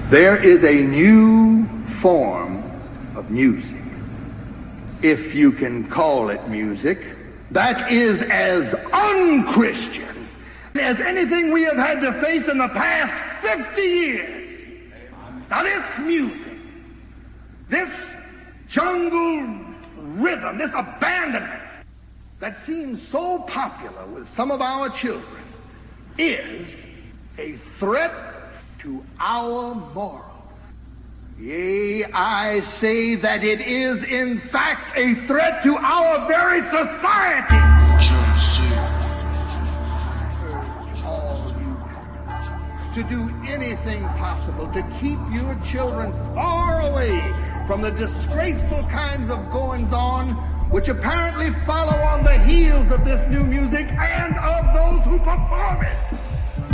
There is a new form of music, if you can call it music, that is as unchristian as anything we have had to face in the past 50 years. Now this music, this jungle rhythm, this abandonment that seems so popular with some of our children is a threat to our morals. Yea, I say that it is in fact a threat to our very society. All you parents to do anything possible to keep your children far away from the disgraceful kinds of goings-on which apparently follow on the heels of this new music and of those who perform it.